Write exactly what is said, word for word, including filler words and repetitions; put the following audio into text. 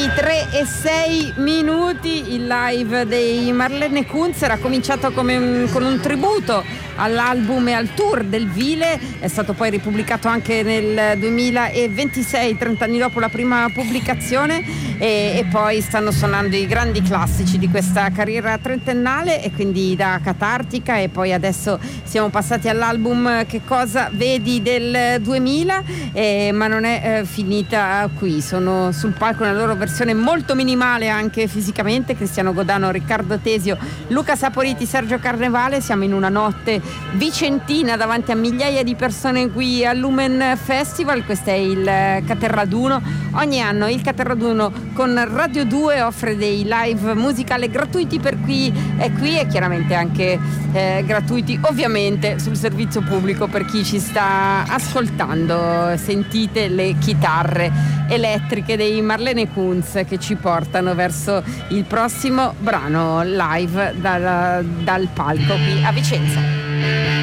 tre e sei minuti. Il live dei Marlene Kunz era cominciato come un, con un tributo all'album e al tour del Vile, è stato poi ripubblicato anche nel duemilaventisei, trenta anni dopo la prima pubblicazione, e, e poi stanno suonando i grandi classici di questa carriera trentennale, e quindi da Catartica, e poi adesso siamo passati all'album Che cosa vedi del duemila, eh, ma non è eh, finita qui, sono sul palco nella loro versione molto minimale anche fisicamente, Cristiano Godano, Riccardo Tesio, Luca Saporiti, Sergio Carnevale. Siamo in una notte vicentina davanti a migliaia di persone qui al Lumen Festival. Questo è il Caterraduno. Ogni anno il Caterraduno con Radio due offre dei live musicali gratuiti per chi è qui, e chiaramente anche eh, gratuiti ovviamente sul servizio pubblico per chi ci sta ascoltando. Sentite le chitarre elettriche dei Marlene Kunz che ci portano verso il prossimo brano live dal, dal palco qui a Vicenza.